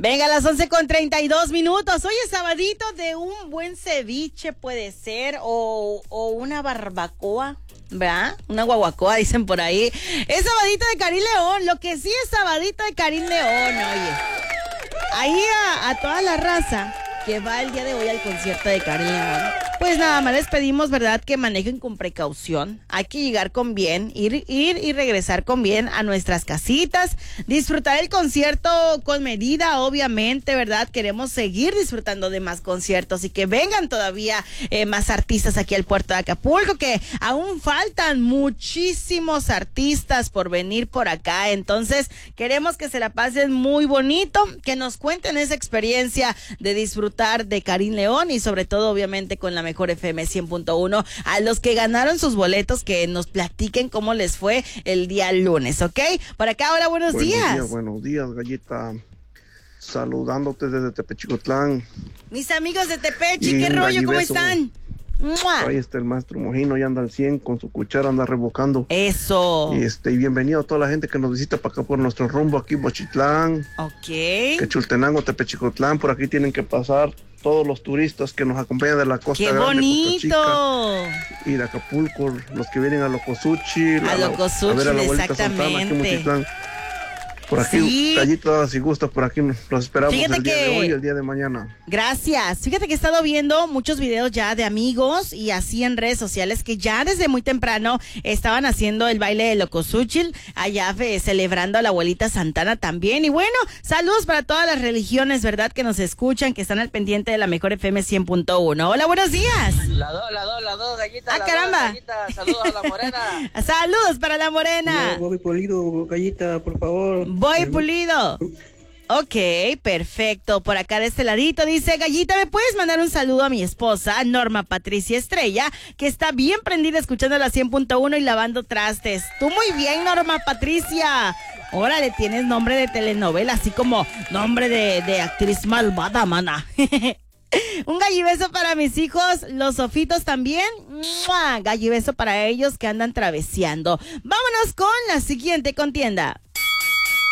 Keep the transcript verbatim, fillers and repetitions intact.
Venga, a las once con treinta y dos minutos. Hoy es sabadito de un buen ceviche, puede ser, o, o una barbacoa, ¿verdad? Una guaguacoa, dicen por ahí. Es sabadito de Karim León, lo que sí es sabadito de Karim León, oye. Ahí a, a toda la raza que va el día de hoy al concierto de Karim León, pues nada más les pedimos, ¿verdad?, que manejen con precaución. Hay que llegar con bien, ir, ir y regresar con bien a nuestras casitas, disfrutar el concierto con medida, obviamente, ¿verdad? Queremos seguir disfrutando de más conciertos y que vengan todavía eh, más artistas aquí al puerto de Acapulco, que aún faltan muchísimos artistas por venir por acá. Entonces, queremos que se la pasen muy bonito, que nos cuenten esa experiencia de disfrutar de Karim León y sobre todo, obviamente, con la mejor F M cien punto uno. A los que ganaron sus boletos, que nos platiquen cómo les fue el día lunes, ¿ok? Por acá, hola, buenos, buenos días. días. Buenos días, Gallita. Saludándote desde Tepechicotlán. Mis amigos de Tepechi, ¿qué rollo? ¿Cómo están? ¡Mua! Ahí está el maestro Mojino, ya anda al cien con su cuchara, anda revocando. Eso. Y este, y bienvenido a toda la gente que nos visita para acá por nuestro rumbo aquí, Bochitlán. Ok. Quechultenango, Tepechicotlán, por aquí tienen que pasar todos los turistas que nos acompañan de la costa. ¡Qué grande, bonito! Costa Chica, y de Acapulco, los que vienen a Locosuchi. A Locosuchi, a ver a la abuelita Santana, aquí en Mochitlán. Por aquí, sí. Gallita, si gustas, por aquí los esperamos. Fíjate el día que... de hoy y el día de mañana. Gracias. Fíjate que he estado viendo muchos videos ya de amigos y así en redes sociales que ya desde muy temprano estaban haciendo el baile de Locosuchil, allá fe, celebrando a la abuelita Santana también. Y bueno, saludos para todas las religiones, ¿verdad?, que nos escuchan, que están al pendiente de la mejor F M cien punto uno. Hola, buenos días. La dos, la dos, la dos, Gallita. Ah, la caramba. Dos, Gallita. Saludos a la morena. Saludos para la morena. No, voy Pulido, Gallita, por favor. Voy Pulido. Ok, perfecto. Por acá de este ladito dice: Gallita, ¿me puedes mandar un saludo a mi esposa, Norma Patricia Estrella, que está bien prendida escuchando la cien punto uno y lavando trastes? Tú muy bien, Norma Patricia. Órale, tienes nombre de telenovela, así como nombre de, de actriz malvada, mana. Un gallibeso para mis hijos, los Sofitos también. ¡Mua! Gallibeso para ellos que andan traveseando. Vámonos con la siguiente contienda.